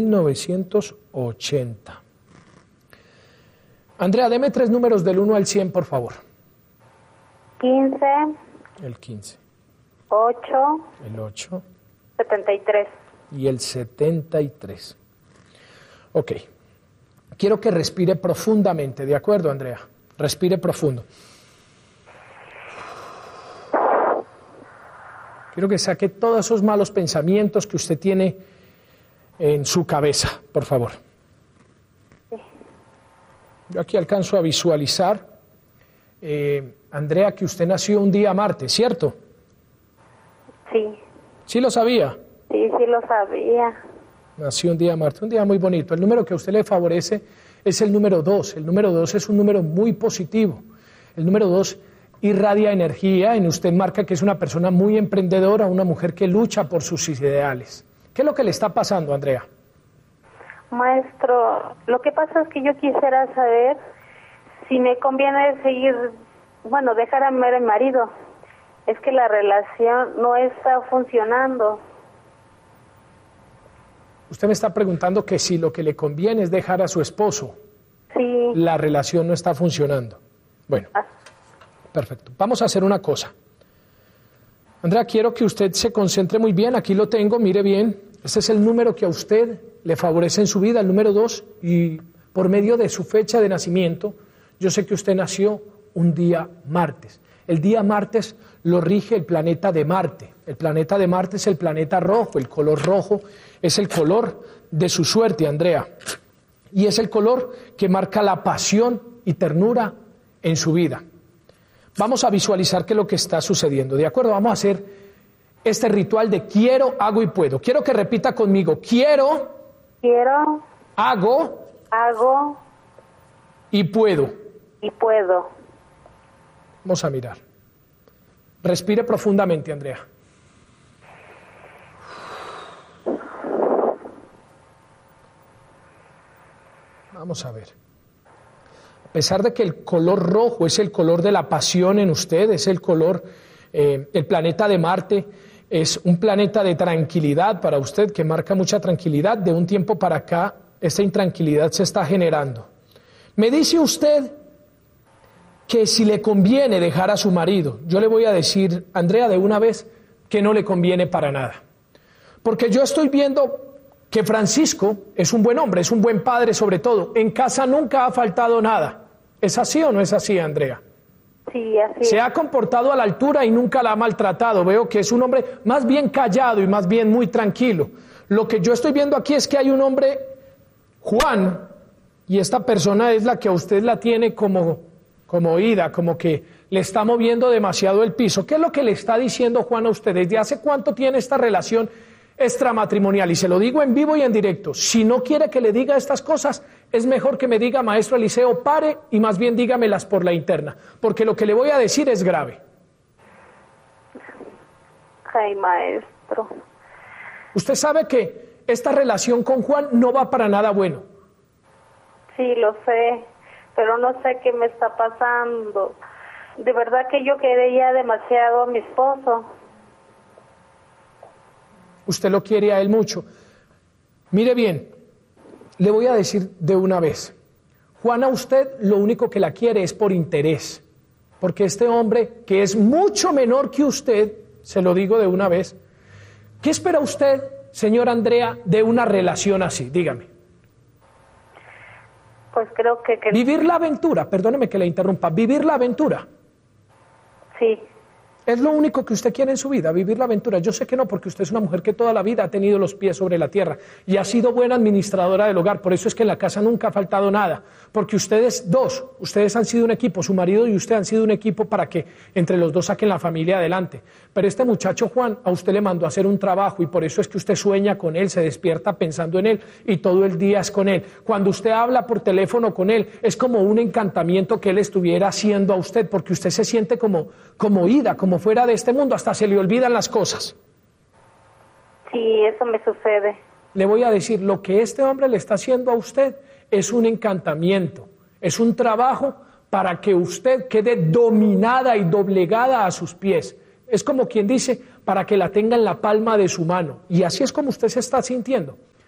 1980. Andrea, deme 3 números del 1 al 100, por favor. 15. El 15. 8. El 8. 73. Y el 73. Ok. Quiero que respire profundamente, ¿de acuerdo, Andrea? Respire profundo. Quiero que saque todos esos malos pensamientos que usted tiene en su cabeza, por favor. Yo aquí alcanzo a visualizar, Andrea, que usted nació un día martes, ¿cierto? Sí. ¿Sí lo sabía? Sí, sí lo sabía. Nació un día martes, un día muy bonito. El número que a usted le favorece es el número 2. El número 2 es un número muy positivo. El número 2 irradia energía, en usted marca que es una persona muy emprendedora, una mujer que lucha por sus ideales. ¿Qué es lo que le está pasando, Andrea? Maestro, lo que pasa es que yo quisiera saber si me conviene seguir, dejar a mi marido. Es que la relación no está funcionando. Usted me está preguntando que si lo que le conviene es dejar a su esposo. Sí. La relación no está funcionando. Bueno, perfecto. Vamos a hacer una cosa. Andrea, quiero que usted se concentre muy bien. Aquí lo tengo, mire bien. Este es el número que a usted le favorece en su vida, el número 2. Y por medio de su fecha de nacimiento, yo sé que usted nació un día martes. El día martes lo rige el planeta de Marte. El planeta de Marte es el planeta rojo. El color rojo es el color de su suerte, Andrea. Y es el color que marca la pasión y ternura en su vida. Vamos a visualizar qué es lo que está sucediendo. ¿De acuerdo? Vamos a hacer este ritual de quiero, hago y puedo. Quiero que repita conmigo. Quiero, hago y puedo. Vamos a mirar. Respire profundamente, Andrea. Vamos a ver. A pesar de que el color rojo es el color de la pasión en usted, es el color, el planeta de Marte es un planeta de tranquilidad para usted, que marca mucha tranquilidad. De un tiempo para acá, esta intranquilidad se está generando. Me dice usted que si le conviene dejar a su marido, yo le voy a decir, Andrea, de una vez, que no le conviene para nada. Porque yo estoy viendo que Francisco es un buen hombre, es un buen padre sobre todo. En casa nunca ha faltado nada. ¿Es así o no es así, Andrea? Sí, así. Se ha comportado a la altura y nunca la ha maltratado. Veo que es un hombre más bien callado y más bien muy tranquilo. Lo que yo estoy viendo aquí es que hay un hombre, Juan, y esta persona es la que a usted la tiene como oída, como que le está moviendo demasiado el piso. ¿Qué es lo que le está diciendo Juan a usted? ¿Desde hace cuánto tiene esta relación extramatrimonial? Y se lo digo en vivo y en directo. Si no quiere que le diga estas cosas, es mejor que me diga, maestro Eliseo, pare y más bien dígamelas por la interna, porque lo que le voy a decir es grave. Ay, maestro. Usted sabe que esta relación con Juan no va para nada bueno. Sí, lo sé, pero no sé qué me está pasando. De verdad que yo quería demasiado a mi esposo. Usted lo quiere a él mucho. Mire bien, le voy a decir de una vez. Juan a usted lo único que la quiere es por interés. Porque este hombre, que es mucho menor que usted, se lo digo de una vez, ¿qué espera usted, señora Andrea, de una relación así? Dígame. Pues creo que... Vivir la aventura, perdóneme que le interrumpa, vivir la aventura. Sí. ¿Es lo único que usted quiere en su vida, vivir la aventura? Yo sé que no, porque usted es una mujer que toda la vida ha tenido los pies sobre la tierra y ha sido buena administradora del hogar. Por eso es que en la casa nunca ha faltado nada, porque ustedes han sido un equipo, su marido y usted han sido un equipo para que entre los dos saquen la familia adelante. Pero este muchacho Juan a usted le mandó a hacer un trabajo y por eso es que usted sueña con él, se despierta pensando en él y todo el día es con él. Cuando usted habla por teléfono con él, es como un encantamiento que él estuviera haciendo a usted, porque usted se siente como ida, como fuera de este mundo, hasta se le olvidan las cosas. Sí, eso me sucede. Le voy a decir, lo que este hombre le está haciendo a usted es un encantamiento, es un trabajo para que usted quede dominada y doblegada a sus pies. Es como quien dice, para que la tenga en la palma de su mano. Y así es como usted se está sintiendo.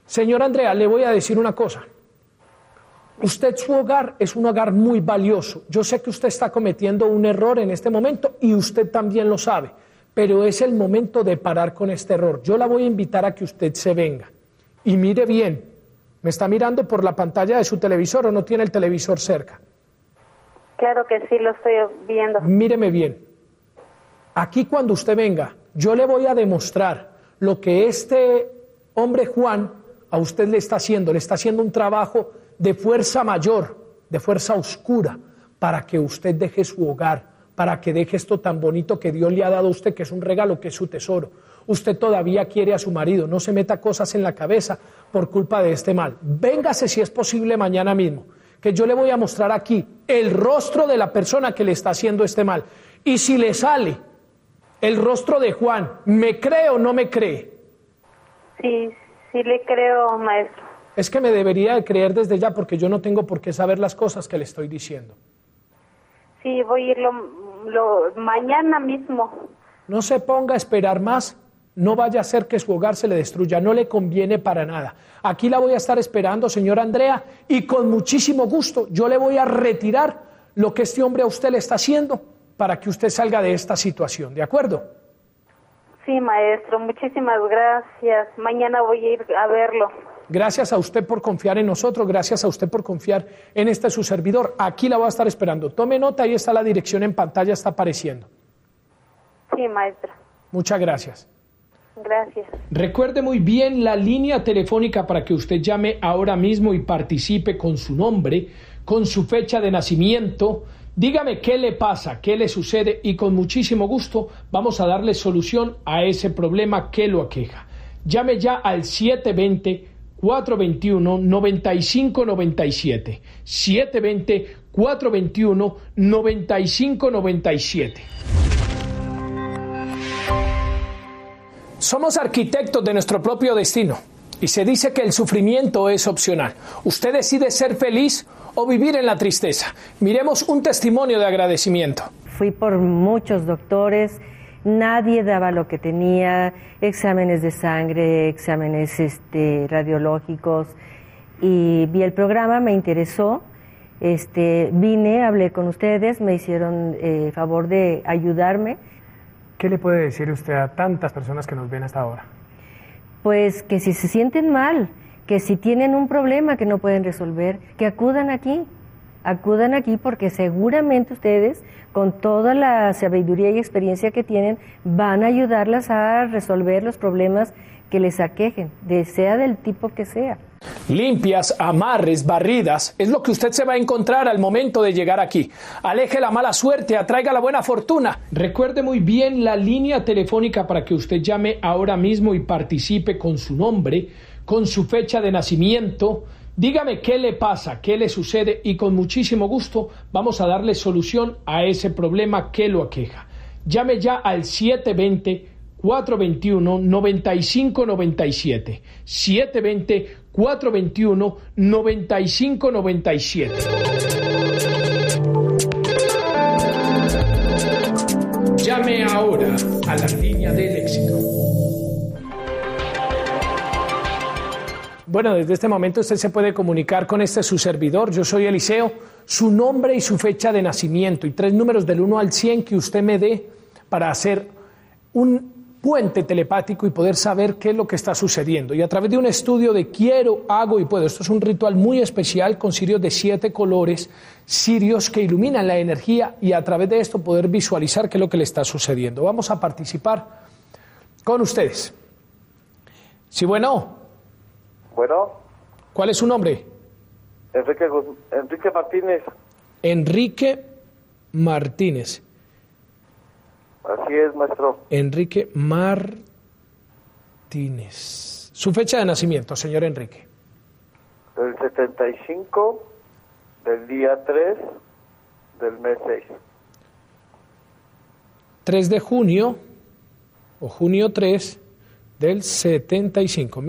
Señora Andrea, le voy a decir una cosa. Usted, su hogar es un hogar muy valioso. Yo sé que usted está cometiendo un error en este momento y usted también lo sabe, pero es el momento de parar con este error. Yo la voy a invitar a que usted se venga. Y mire bien, ¿me está mirando por la pantalla de su televisor o no tiene el televisor cerca? Claro que sí, lo estoy viendo. Míreme bien. Aquí cuando usted venga, yo le voy a demostrar lo que este hombre Juan a usted le está haciendo un trabajo de fuerza mayor, de fuerza oscura, para que usted deje su hogar, para que deje esto tan bonito que Dios le ha dado a usted, que es un regalo, que es su tesoro. Usted todavía quiere a su marido, no se meta cosas en la cabeza por culpa de este mal. Véngase si es posible mañana mismo, que yo le voy a mostrar aquí el rostro de la persona que le está haciendo este mal. Y si le sale el rostro de Juan, ¿me cree o no me cree? Sí, sí le creo, maestro. Es que me debería de creer desde ya, porque yo no tengo por qué saber las cosas que le estoy diciendo. Sí, voy a ir mañana mismo. No se ponga a esperar más, no vaya a ser que su hogar se le destruya, no le conviene para nada. Aquí la voy a estar esperando, señora Andrea, y con muchísimo gusto yo le voy a retirar lo que este hombre a usted le está haciendo para que usted salga de esta situación, ¿de acuerdo? Sí, maestro, muchísimas gracias. Mañana voy a ir a verlo. Gracias a usted por confiar en nosotros, gracias a usted por confiar en este su servidor. Aquí la voy a estar esperando. Tome nota, ahí está la dirección en pantalla, está apareciendo. Sí, maestro. Muchas gracias. Gracias. Recuerde muy bien la línea telefónica para que usted llame ahora mismo y participe con su nombre, con su fecha de nacimiento. Dígame qué le pasa, qué le sucede y con muchísimo gusto vamos a darle solución a ese problema que lo aqueja. Llame ya al 720-421-9597. 720-421-9597. Somos arquitectos de nuestro propio destino y se dice que el sufrimiento es opcional. Usted decide ser feliz o vivir en la tristeza. Miremos un testimonio de agradecimiento. Fui por muchos doctores, nadie daba lo que tenía, exámenes de sangre, exámenes radiológicos, y vi el programa, me interesó, vine, hablé con ustedes, me hicieron favor de ayudarme. ¿Qué le puede decir usted a tantas personas que nos ven hasta ahora? Pues que si se sienten mal, que si tienen un problema que no pueden resolver, que acudan aquí porque seguramente ustedes, con toda la sabiduría y experiencia que tienen, van a ayudarlas a resolver los problemas que les aquejen, sea del tipo que sea. Limpias, amarres, barridas, es lo que usted se va a encontrar al momento de llegar aquí. Aleje la mala suerte, atraiga la buena fortuna. Recuerde muy bien la línea telefónica para que usted llame ahora mismo y participe con su nombre, con su fecha de nacimiento. Dígame qué le pasa, qué le sucede y con muchísimo gusto vamos a darle solución a ese problema que lo aqueja. Llame ya al 720-421-9597. 720-421-9597. Llame ahora a la línea del éxito. Bueno, desde este momento usted se puede comunicar con su servidor. Yo soy Eliseo, su nombre y su fecha de nacimiento y 3 números del 1 al 100 que usted me dé para hacer un puente telepático y poder saber qué es lo que está sucediendo. Y a través de un estudio de quiero, hago y puedo. Esto es un ritual muy especial con cirios de 7 colores, cirios que iluminan la energía y a través de esto poder visualizar qué es lo que le está sucediendo. Vamos a participar con ustedes. Sí, bueno. Bueno. ¿Cuál es su nombre? Enrique Martínez. Enrique Martínez. Así es, maestro. Enrique Martínez. Su fecha de nacimiento, señor Enrique. Del 75, del día 3, del mes 6. 3 de junio, o junio 3, del 75,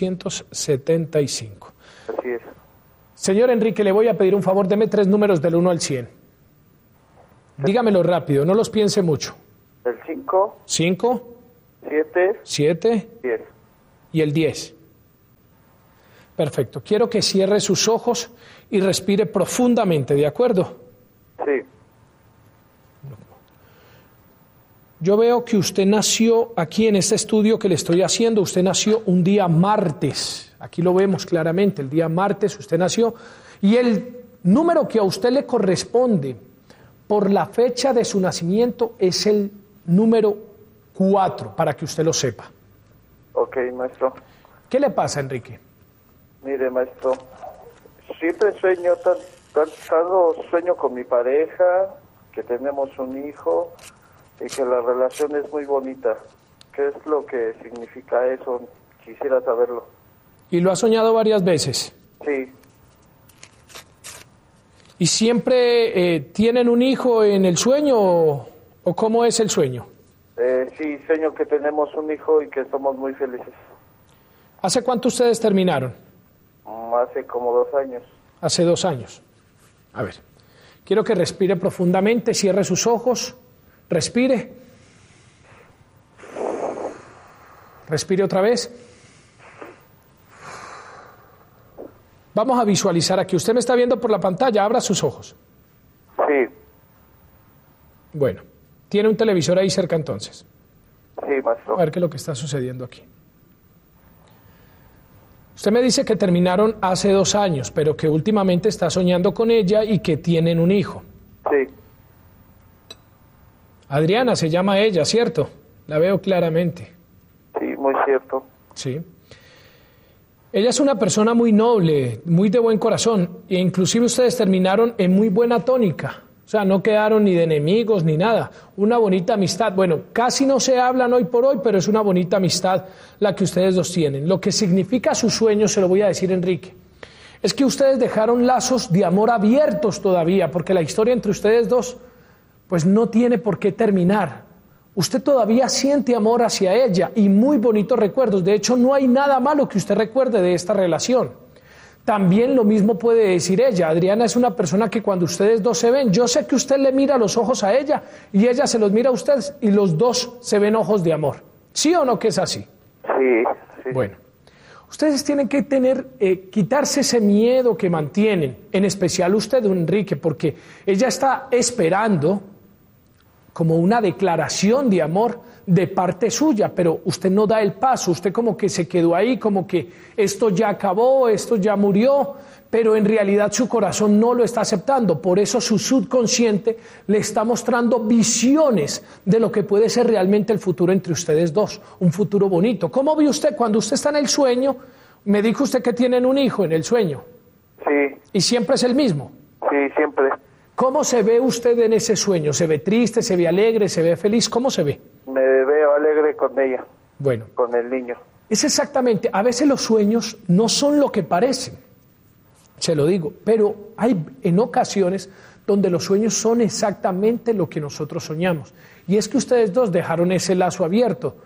1975. Así es. Señor Enrique, le voy a pedir un favor, deme 3 números del 1 al 100. Dígamelo rápido, no los piense mucho. El 5. 5. 7. 7. 10. Y el 10. Perfecto. Quiero que cierre sus ojos y respire profundamente, ¿de acuerdo? Sí. Yo veo que usted nació aquí en este estudio que le estoy haciendo, usted nació un día martes, aquí lo vemos claramente, el día martes usted nació, y el número que a usted le corresponde por la fecha de su nacimiento es el número 4, para que usted lo sepa. Ok, maestro. ¿Qué le pasa, Enrique? Mire, maestro, siempre sueño con mi pareja, que tenemos un hijo y que la relación es muy bonita. ¿Qué es lo que significa eso? Quisiera saberlo. ¿Y lo ha soñado varias veces? Sí. ¿Y siempre tienen un hijo en el sueño o cómo es el sueño? Sí, sueño que tenemos un hijo y que somos muy felices. ¿Hace cuánto ustedes terminaron? Hace como 2 años. Hace 2 años. A ver, quiero que respire profundamente, cierre sus ojos, respire. Respire otra vez. Vamos a visualizar aquí. Usted me está viendo por la pantalla, abra sus ojos. Sí. Bueno, tiene un televisor ahí cerca entonces. Sí, maestro. A ver qué es lo que está sucediendo aquí. Usted me dice que terminaron hace 2 años, pero que últimamente está soñando con ella y que tienen un hijo. Sí. Adriana se llama ella, ¿cierto? La veo claramente. Sí, muy cierto. Sí. Ella es una persona muy noble, muy de buen corazón, e inclusive ustedes terminaron en muy buena tónica. O sea, no quedaron ni de enemigos ni nada. Una bonita amistad. Bueno, casi no se hablan hoy por hoy, pero es una bonita amistad la que ustedes dos tienen. Lo que significa su sueño, se lo voy a decir, Enrique, es que ustedes dejaron lazos de amor abiertos todavía, porque la historia entre ustedes dos, pues no tiene por qué terminar. Usted todavía siente amor hacia ella y muy bonitos recuerdos. De hecho, no hay nada malo que usted recuerde de esta relación. También lo mismo puede decir ella. Adriana es una persona que cuando ustedes dos se ven, yo sé que usted le mira los ojos a ella y ella se los mira a usted y los dos se ven ojos de amor. ¿Sí o no que es así? Sí, sí. Bueno, ustedes tienen que quitarse ese miedo que mantienen, en especial usted, Enrique, porque ella está esperando como una declaración de amor de parte suya, pero usted no da el paso, usted como que se quedó ahí, como que esto ya acabó, esto ya murió, pero en realidad su corazón no lo está aceptando, por eso su subconsciente le está mostrando visiones de lo que puede ser realmente el futuro entre ustedes dos, un futuro bonito. ¿Cómo ve usted cuando usted está en el sueño? Me dijo usted que tienen un hijo en el sueño. Sí. ¿Y siempre es el mismo? Sí, siempre. ¿Cómo se ve usted en ese sueño? ¿Se ve triste, se ve alegre, se ve feliz? ¿Cómo se ve? Me veo alegre con ella. Bueno. Con el niño. Es exactamente, a veces los sueños no son lo que parecen, se lo digo, pero hay en ocasiones donde los sueños son exactamente lo que nosotros soñamos. Y es que ustedes dos dejaron ese lazo abierto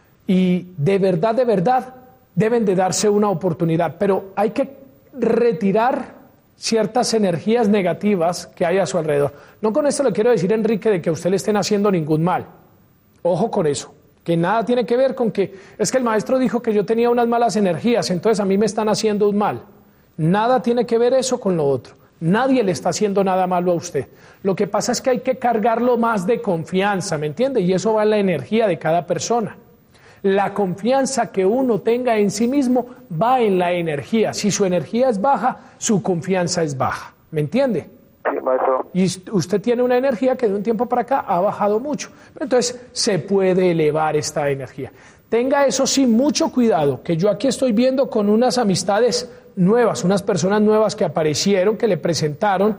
y de verdad, deben de darse una oportunidad, pero hay que retirar ciertas energías negativas que hay a su alrededor. No con esto le quiero decir, Enrique, de que a usted le estén haciendo ningún mal. Ojo con eso, que nada tiene que ver con que es que el maestro dijo que yo tenía unas malas energías, entonces a mí me están haciendo un mal. Nada tiene que ver eso con lo otro. Nadie le está haciendo nada malo a usted. Lo que pasa es que hay que cargarlo más de confianza, ¿me entiende? Y eso va en la energía de cada persona. La confianza que uno tenga en sí mismo va en la energía. Si su energía es baja, su confianza es baja. ¿Me entiende? Sí, maestro. Y usted tiene una energía que de un tiempo para acá ha bajado mucho. Entonces, se puede elevar esta energía. Tenga eso sí mucho cuidado, que yo aquí estoy viendo con unas amistades nuevas, unas personas nuevas que aparecieron, que le presentaron.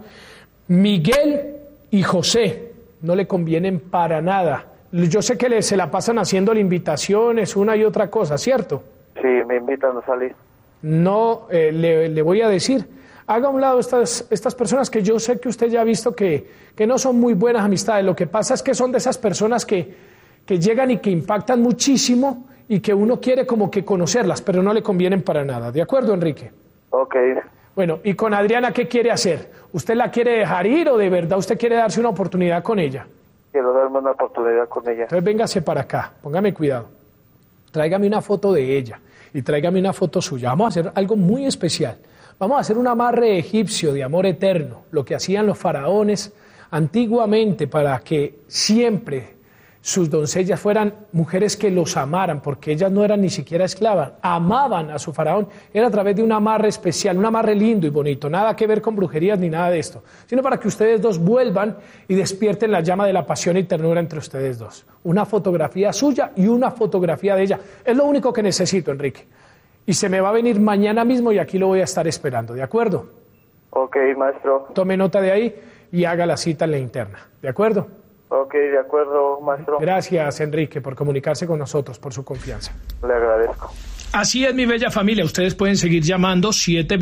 Miguel y José no le convienen para nada. Yo sé que se la pasan haciéndole invitaciones, una y otra cosa, ¿cierto? Sí, me invitan a salir. No, le voy a decir, haga a un lado estas personas que yo sé que usted ya ha visto que no son muy buenas amistades. Lo que pasa es que son de esas personas que llegan y que impactan muchísimo y que uno quiere como que conocerlas, pero no le convienen para nada. ¿De acuerdo, Enrique? Ok. Bueno, y con Adriana, ¿qué quiere hacer? ¿Usted la quiere dejar ir o de verdad usted quiere darse una oportunidad con ella? Quiero darme una oportunidad con ella. Entonces véngase para acá, póngame cuidado. Tráigame una foto de ella y tráigame una foto suya. Vamos a hacer algo muy especial. Vamos a hacer un amarre egipcio de amor eterno, lo que hacían los faraones antiguamente para que siempre sus doncellas fueran mujeres que los amaran, porque ellas no eran ni siquiera esclavas, amaban a su faraón. Era a través de un amarre especial, un amarre lindo y bonito, nada que ver con brujerías ni nada de esto, sino para que ustedes dos vuelvan y despierten la llama de la pasión y ternura entre ustedes dos. Una fotografía suya y una fotografía de ella. Es lo único que necesito, Enrique. Y se me va a venir mañana mismo y aquí lo voy a estar esperando, ¿de acuerdo? Ok, maestro. Tome nota de ahí y haga la cita en la interna, ¿de acuerdo? Ok, de acuerdo, maestro. Gracias, Enrique, por comunicarse con nosotros, por su confianza. Le agradezco. Así es, mi bella familia. Ustedes pueden seguir llamando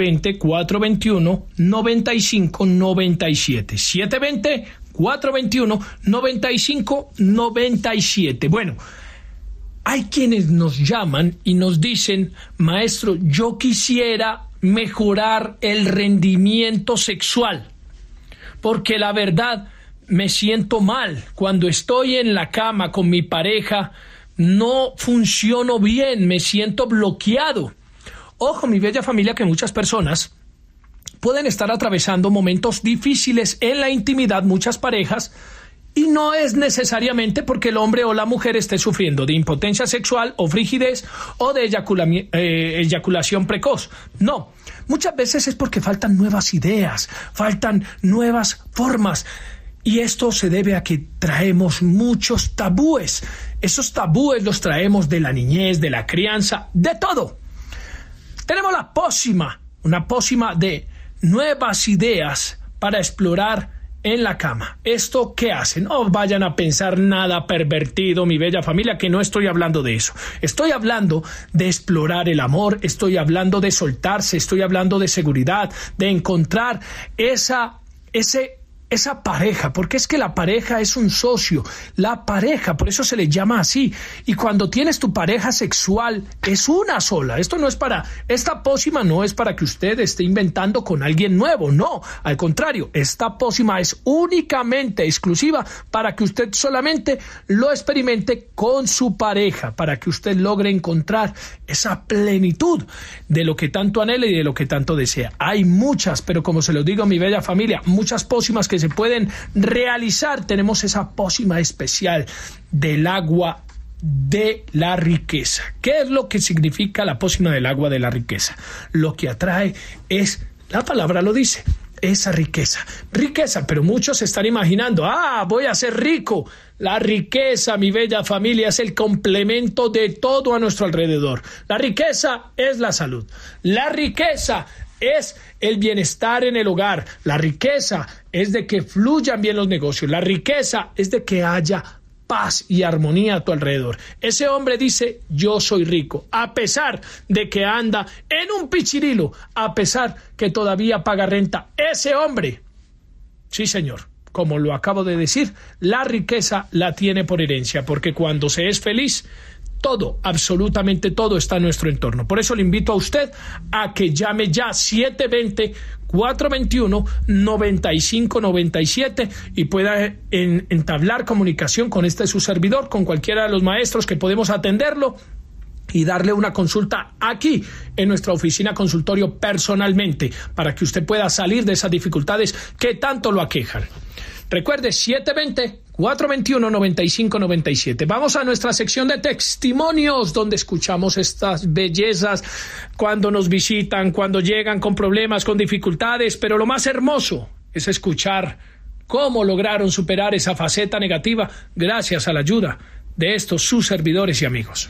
720-421-9597. 720-421-9597. Bueno, hay quienes nos llaman y nos dicen, maestro, yo quisiera mejorar el rendimiento sexual, porque la verdad me siento mal. Cuando estoy en la cama con mi pareja, no funciono bien, me siento bloqueado. Ojo, mi bella familia, que muchas personas pueden estar atravesando momentos difíciles en la intimidad, muchas parejas, y no es necesariamente porque el hombre o la mujer esté sufriendo de impotencia sexual o frigidez o de eyaculación precoz. No, muchas veces es porque faltan nuevas ideas, faltan nuevas formas. Y esto se debe a que traemos muchos tabúes. Esos tabúes los traemos de la niñez, de la crianza, de todo. Tenemos la pócima, una pócima de nuevas ideas para explorar en la cama. ¿Esto qué hace? No vayan a pensar nada pervertido, mi bella familia, que no estoy hablando de eso. Estoy hablando de explorar el amor, estoy hablando de soltarse, estoy hablando de seguridad, de encontrar esa pareja, porque es que la pareja es un socio, la pareja, por eso se le llama así, y cuando tienes tu pareja sexual es una sola. Esta pócima no es para que usted esté inventando con alguien nuevo, no, al contrario, esta pócima es únicamente exclusiva para que usted solamente lo experimente con su pareja, para que usted logre encontrar esa plenitud de lo que tanto anhela y de lo que tanto desea. Hay muchas, pero como se lo digo, mi bella familia, muchas pócimas que se pueden realizar. Tenemos esa pócima especial del agua de la riqueza. ¿Qué es lo que significa la pócima del agua de la riqueza? Lo que atrae es, la palabra lo dice, esa riqueza, pero muchos se están imaginando, voy a ser rico. La riqueza, mi bella familia, es el complemento de todo a nuestro alrededor. La riqueza es la salud, la riqueza es el bienestar en el hogar, la riqueza es de que fluyan bien los negocios, la riqueza es de que haya paz y armonía a tu alrededor. Ese hombre dice, yo soy rico, a pesar de que anda en un pichirilo, a pesar que todavía paga renta. Ese hombre, sí señor, como lo acabo de decir, la riqueza la tiene por herencia, porque cuando se es feliz, todo, absolutamente todo está en nuestro entorno. Por eso le invito a usted a que llame ya 720-421-9597 y pueda entablar comunicación con su servidor, con cualquiera de los maestros que podemos atenderlo y darle una consulta aquí en nuestra oficina consultorio personalmente para que usted pueda salir de esas dificultades que tanto lo aquejan. Recuerde, 720-421-9597. Vamos a nuestra sección de testimonios, donde escuchamos estas bellezas cuando nos visitan, cuando llegan con problemas, con dificultades, pero lo más hermoso es escuchar cómo lograron superar esa faceta negativa gracias a la ayuda de estos sus servidores y amigos.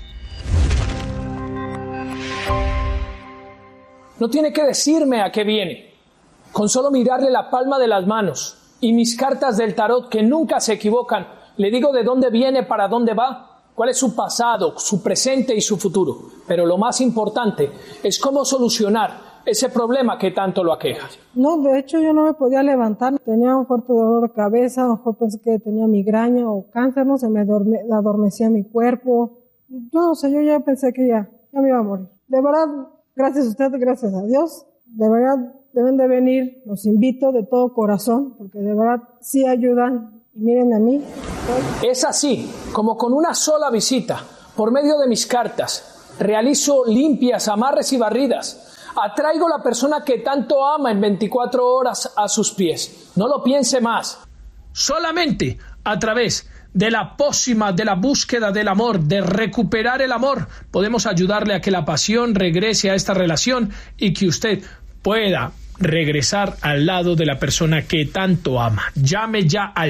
No tiene que decirme a qué viene, con solo mirarle la palma de las manos y mis cartas del tarot, que nunca se equivocan, le digo de dónde viene, para dónde va, cuál es su pasado, su presente y su futuro. Pero lo más importante es cómo solucionar ese problema que tanto lo aqueja. No, de hecho yo no me podía levantar, tenía un fuerte dolor de cabeza, a lo mejor pensé que tenía migraña o cáncer, no se me adormecía mi cuerpo. No, o sea, yo ya pensé que ya me iba a morir. De verdad, gracias a usted, gracias a Dios, de verdad deben de venir, los invito de todo corazón, porque de verdad sí ayudan. Y mírenme a mí. Es así, como con una sola visita, por medio de mis cartas, realizo limpias, amarres y barridas. Atraigo la persona que tanto ama en 24 horas a sus pies. No lo piense más. Solamente a través de la pócima, de la búsqueda del amor, de recuperar el amor, podemos ayudarle a que la pasión regrese a esta relación y que usted pueda regresar al lado de la persona que tanto ama. Llame ya al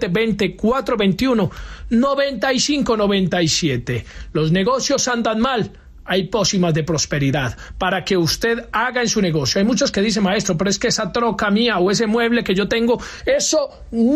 720-421-9597. Los negocios andan mal. Hay pócimas de prosperidad para que usted haga en su negocio. Hay muchos que dicen, maestro, pero es que esa troca mía o ese mueble que yo tengo, eso